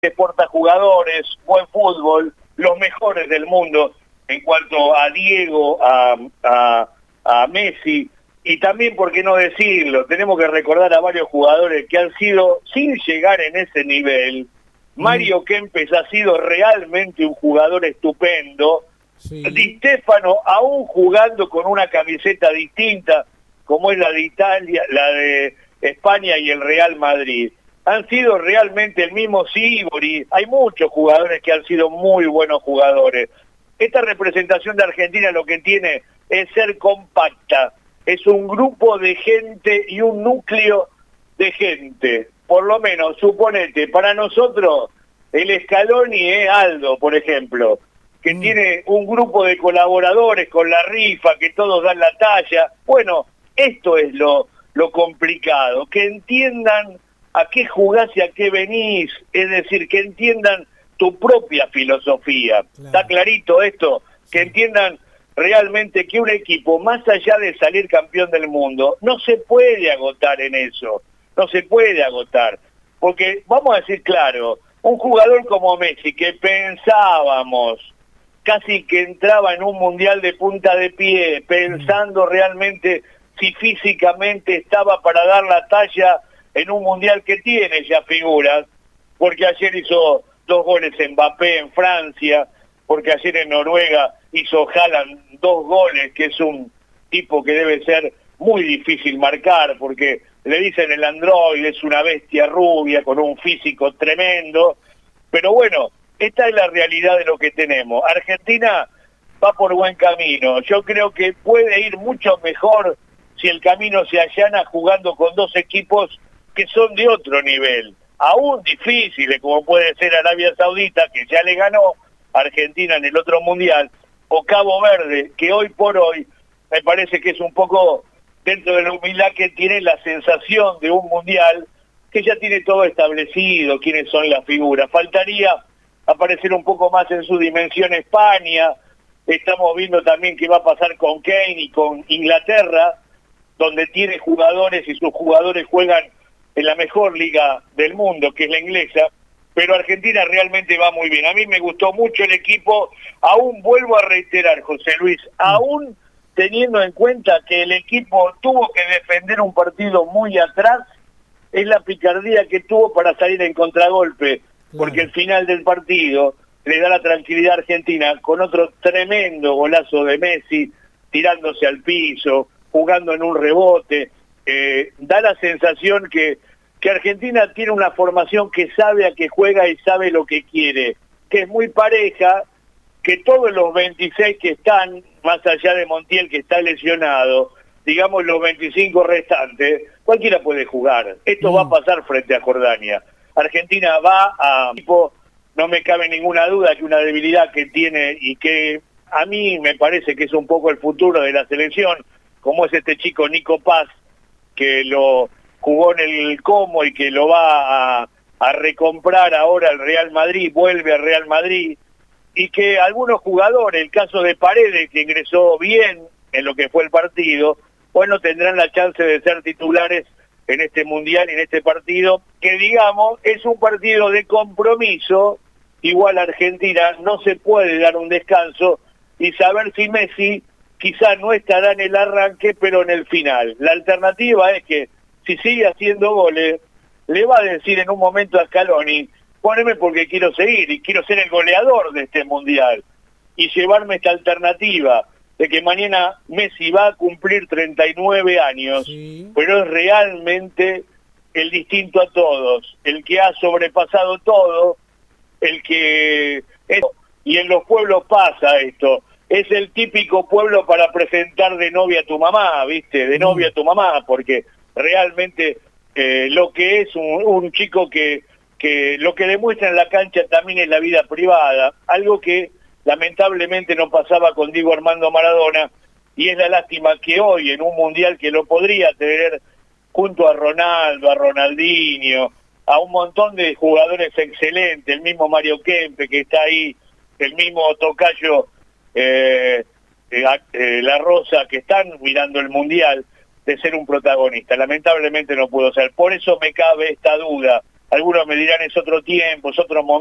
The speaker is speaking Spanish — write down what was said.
exporta jugadores, buen fútbol, los mejores del mundo en cuanto a Diego, a Messi, y también, por qué no decirlo, tenemos que recordar a varios jugadores que han sido, sin llegar en ese nivel. Mario Kempes ha sido realmente un jugador estupendo. Sí. Di Stéfano, aún jugando con una camiseta distinta, como es la de Italia, la de España y el Real Madrid, han sido realmente el mismo Sívori. Hay muchos jugadores que han sido muy buenos jugadores. Esta representación de Argentina lo que tiene es ser compacta, es un grupo de gente y un núcleo de gente. Por lo menos, suponete, para nosotros, el Scaloni es Aldo, por ejemplo, que tiene un grupo de colaboradores con la rifa, que todos dan la talla. Bueno, esto es lo complicado, que entiendan a qué jugás y a qué venís, es decir, que entiendan tu propia filosofía. Claro. ¿Está clarito esto? Sí. Que entiendan realmente que un equipo, más allá de salir campeón del mundo, no se puede agotar en eso, no se puede agotar, porque vamos a decir claro, un jugador como Messi, que pensábamos casi que entraba en un mundial de punta de pie, pensando realmente si físicamente estaba para dar la talla en un mundial que tiene ya figuras, porque ayer hizo 2 goles Mbappé en Francia, porque ayer en Noruega hizo Haaland 2 goles, que es un tipo que debe ser muy difícil marcar, porque le dicen el androide, es una bestia rubia, con un físico tremendo, pero bueno, esta es la realidad de lo que tenemos. Argentina va por buen camino, yo creo que puede ir mucho mejor si el camino se allana jugando con 2 equipos que son de otro nivel, aún difíciles, como puede ser Arabia Saudita, que ya le ganó a Argentina en el otro mundial, o Cabo Verde, que hoy por hoy me parece que es un poco, dentro de la humildad que tiene, la sensación de un mundial que ya tiene todo establecido, quiénes son las figuras. Faltaría aparecer un poco más en su dimensión España. Estamos viendo también qué va a pasar con Kane y con Inglaterra, donde tiene jugadores y sus jugadores juegan en la mejor liga del mundo, que es la inglesa, pero Argentina realmente va muy bien. A mí me gustó mucho el equipo, aún vuelvo a reiterar, José Luis, aún teniendo en cuenta que el equipo tuvo que defender un partido muy atrás, es la picardía que tuvo para salir en contragolpe, porque el final del partido le da la tranquilidad a Argentina con otro tremendo golazo de Messi, tirándose al piso, jugando en un rebote. Da la sensación que Argentina tiene una formación que sabe a qué juega y sabe lo que quiere, que es muy pareja, que todos los 26 que están, más allá de Montiel que está lesionado, digamos los 25 restantes, cualquiera puede jugar. Esto va a pasar frente a Jordania. Argentina va a tipo, no me cabe ninguna duda que una debilidad que tiene y que a mí me parece que es un poco el futuro de la selección, como es este chico Nico Paz, que lo jugó en el Como y que lo va a recomprar ahora el Real Madrid, vuelve al Real Madrid, y que algunos jugadores, el caso de Paredes, que ingresó bien en lo que fue el partido, bueno, tendrán la chance de ser titulares en este mundial y en este partido, que digamos es un partido de compromiso. Igual Argentina no se puede dar un descanso y saber si Messi quizás no estará en el arranque, pero en el final. La alternativa es que si sigue haciendo goles, le va a decir en un momento a Scaloni, poneme porque quiero seguir y quiero ser el goleador de este mundial y llevarme esta alternativa de que mañana Messi va a cumplir 39 años, sí, pero es realmente el distinto a todos, el que ha sobrepasado todo, el que... Y en los pueblos pasa esto, es el típico pueblo para presentar de novia a tu mamá, ¿viste? De novia a tu mamá, porque realmente lo que es un chico que lo que demuestra en la cancha también es la vida privada, algo que lamentablemente no pasaba con Diego Armando Maradona, y es la lástima que hoy en un mundial que lo podría tener junto a Ronaldo, a Ronaldinho, a un montón de jugadores excelentes, el mismo Mario Kempe que está ahí, el mismo Tocayo La Rosa, que están mirando el mundial, de ser un protagonista. Lamentablemente no pudo ser. Por eso me cabe esta duda algunos me dirán es otro tiempo, es otro momento.